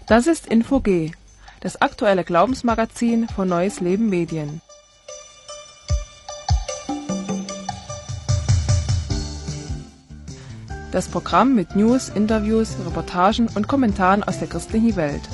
Das ist Info-G, das aktuelle Glaubensmagazin von Neues Leben Medien. Das Programm mit News, Interviews, Reportagen und Kommentaren aus der christlichen Welt.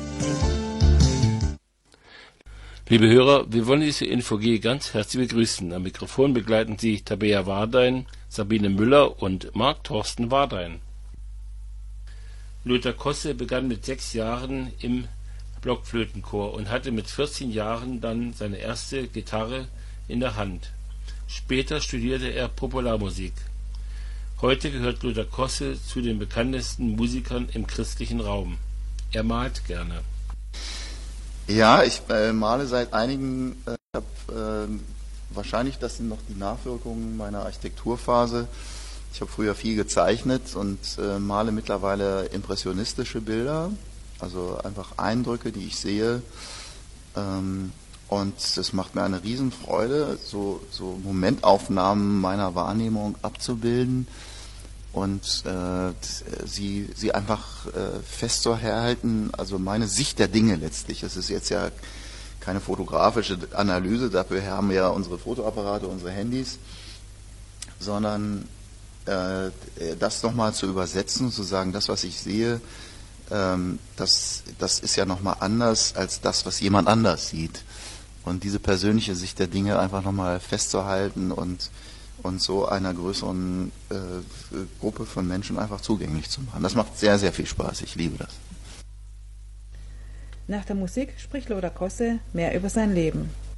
Liebe Hörer, wir wollen diese Info-G ganz herzlich begrüßen. Am Mikrofon begleiten Sie Tabea Wardein, Sabine Müller und Marc Thorsten Wardein. Lothar Kosse begann mit 6 Jahren im Blockflötenchor und hatte mit 14 Jahren dann seine erste Gitarre in der Hand. Später studierte er Popularmusik. Heute gehört Lothar Kosse zu den bekanntesten Musikern im christlichen Raum. Er malt gerne. Ja, ich male seit einigen, wahrscheinlich das sind noch die Nachwirkungen meiner Architekturphase. Ich habe früher viel gezeichnet und male mittlerweile impressionistische Bilder, also einfach Eindrücke, die ich sehe. Und es macht mir eine Riesenfreude, so Momentaufnahmen meiner Wahrnehmung abzubilden und sie einfach festzuhalten, also meine Sicht der Dinge letztlich. Es ist jetzt ja keine fotografische Analyse, dafür haben wir ja unsere Fotoapparate, unsere Handys, sondern das nochmal zu übersetzen und zu sagen, das, was ich sehe, das ist ja nochmal anders als das, was jemand anders sieht. Und diese persönliche Sicht der Dinge einfach nochmal festzuhalten und so einer größeren Gruppe von Menschen einfach zugänglich zu machen. Das macht sehr, sehr viel Spaß. Ich liebe das. Nach der Musik spricht Lothar Kosse mehr über sein Leben.